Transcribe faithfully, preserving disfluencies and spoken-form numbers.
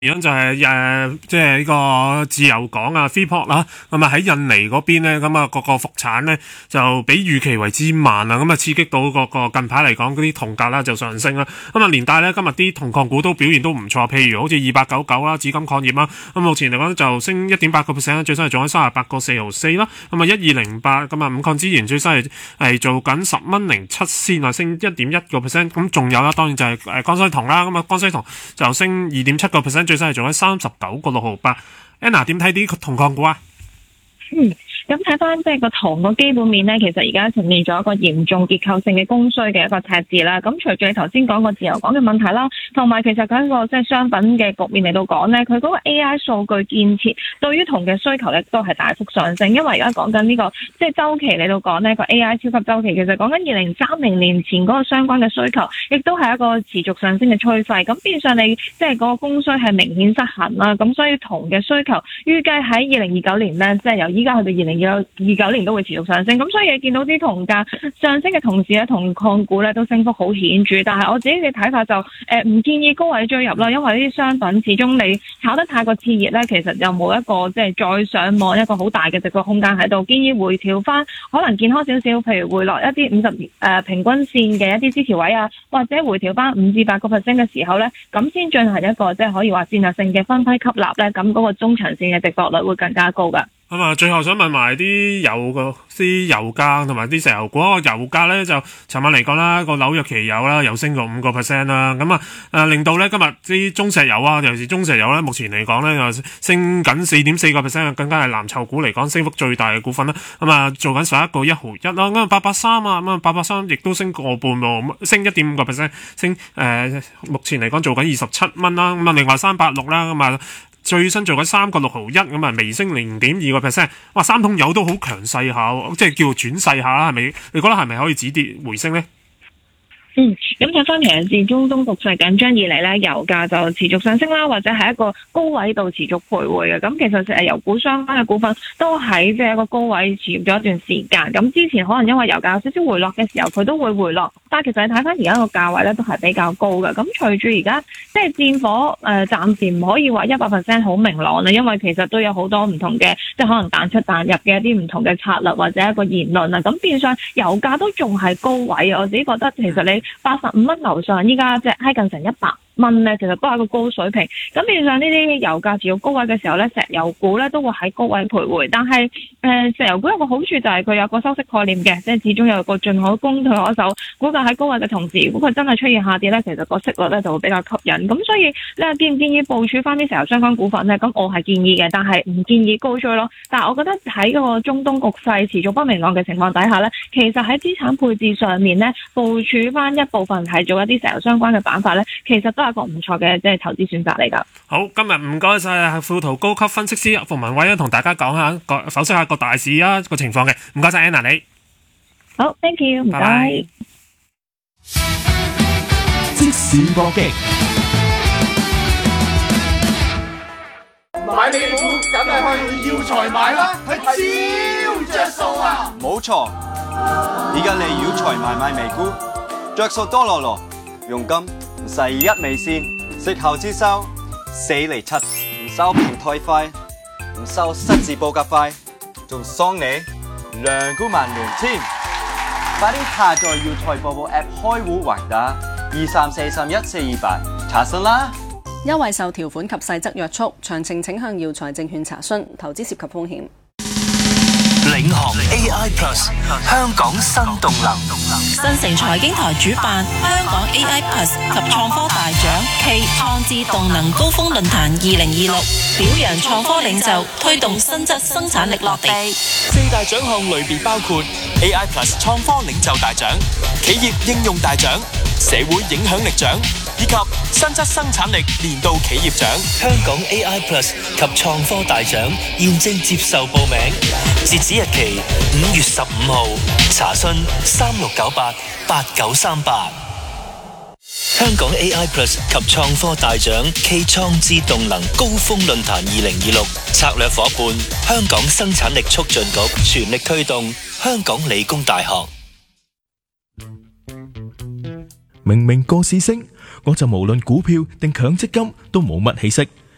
樣就係、是、誒、呃，即係呢個自由港啊 Freeport 啦，咁啊喺印尼嗰邊咧，咁啊個個復產咧就比預期為之慢啊，咁啊刺激到個個近排嚟講嗰啲銅價啦就上升啦，咁啊連帶咧今日啲銅礦股都表現都唔錯，譬如好似二八九九啦，紫金礦業啦，咁目前嚟講就升一點八個 percent， 最新係做緊三十八個四毫四啦，咁啊一二零八，咁啊五礦資源最新係係做緊十蚊零七仙啊，升一點一個 percent， 咁仲有啦，當然就係誒江西銅啦，咁啊江西銅就升二點七個 percent。最新係做喺三十九個六毫八。Anna 點睇啲銅礦股啊？ 嗯，咁睇翻即係個銅個基本面咧，其實而家呈現咗一個嚴重結構性嘅供需嘅一個赤字啦。咁隨住你頭先講個自由港嘅問題啦，同埋其實佢一個即係商品嘅局面嚟到講咧，佢嗰個 A I 數據建設對於銅嘅需求咧都係大幅上升。因為而家講緊呢個即係週期嚟到講呢個 A I 超級週期，其實講緊二零三零年前嗰個相關嘅需求，亦都係一個持續上升嘅趨勢。咁變相你即係嗰個供需係明顯失衡啦。咁所以銅嘅需求預計喺二零二九年咧，即係由依家去到二零二九年都會持續上升，咁所以你見到啲銅價上升嘅同時咧，銅礦股咧都升幅好顯著。但係我自己嘅睇法就誒唔、呃、建議高位追入啦，因為呢啲商品始終你炒得太過熾熱咧，其實又冇一個即係再上望一個好大嘅值博空間喺度。建議回調翻可能健康少少，譬如回落一啲五十誒平均線嘅一啲支持位啊，或者回調翻五至八個 percent 嘅時候咧，咁先進行一個即係可以話戰略性嘅分批吸納咧，咁嗰個中長線嘅值博率會更加高噶。 咁啊，最後想問埋啲油個啲油價同埋啲石油股。個油價咧就尋晚嚟講啦，個紐約期油啦又升咗五個 percent 啦。咁啊誒令到咧今日啲中石油啊，尤其是中石油咧，目前嚟講咧又升緊四點四個 percent， 更加係藍籌股嚟講升幅最大嘅股份啦。咁啊做緊十一個一毫一啦。咁啊八八三啊，咁啊八八三亦都升個半喎，升一點五個 percent， 升誒、呃、目前嚟講做緊二十七蚊啦。咁啊另外三八六啦，咁啊最新做緊三個六毫一，咁啊微升零點二個 percent， 哇！三桶油都好強勢下，即係叫做轉勢下啦，係咪？你覺得係咪可以止跌回升呢？ 嗯，咁睇翻其實自中東局勢緊張以嚟咧，油價就持續上升啦，或者係一個高位度持續徘徊嘅。咁其實誒油股相關嘅股份都喺即係一個高位持續咗一段時間。咁之前可能因為油價有少少回落嘅時候，佢都會回落。但係其實你睇翻而家個價位咧，都係比較高嘅。咁隨住而家即係戰火誒、呃，暫時唔可以話一百 percent 好明朗啦，因為其實都有好多唔同嘅，即係可能彈出彈入嘅一啲唔同嘅策略或者一個言論啊。咁變相油價都仲係高位，我自己覺得其實你八十五蚊樓上，依家即係挨近成一百蚊咧，其實都係一個高水平。咁變相呢啲油價持續高位嘅時候咧，石油股咧都會喺高位徘徊。但係誒、呃，石油股有個好處就係佢有個收息概念嘅，即係始終有個進可攻退可守。股價喺高位嘅同時，如果佢真係出現下跌咧，其實個息率咧就會比較吸引。咁所以你話建唔建議部署翻啲石油相關股份咧？咁我係建議嘅，但係唔建議高追咯。但係我覺得喺嗰個中東局勢持續不明朗嘅情況底下咧，其實喺資產配置上面咧，部署翻一部分係做一啲石油相關嘅板塊咧，其實都係一個唔錯嘅即係投資選擇嚟㗎。 好，今日唔該晒富途高級分析師馮文偉同大家講下個剖析下個大市啊個情況嘅。唔該晒 Anna 你。 好 ，thank you，唔該。 即時搏擊， 買美股梗係去耀才買啦，係超着數啊！ 冇錯，而家嚟耀才買買美股，着數多羅羅，佣金唔使一味先，息後之收四厘七，唔收平台費，唔收失字報價費，仲送你兩股萬元添！快啲下載耀才播報 App 開戶或打二三四三一四二八查詢啦。 優惠受條款及細則約束，詳情請向耀才證券查詢。投資涉及風險。 領航 A I Plus 香港新動能， 新城財經台主辦香港 A I Plus 及創科大獎暨創智動能高峰論壇二零二六，表揚創科領袖，推動新質生產力落地。 四大獎項類別包括 A I Plus 創科領袖大獎、企業應用大獎、社會影響力獎以及新質生產力年度企業獎。 香港 A I Plus 及創科大獎現正接受報名，截止日期五月十五號，查詢三六九八八九三八。香港 A I Plus 及創科大獎暨創智動能高峰論壇二零二六策略夥伴香港生產力促進局全力推動香港理工大學。 明明個市升，我就無論股票定強積金都冇乜起色。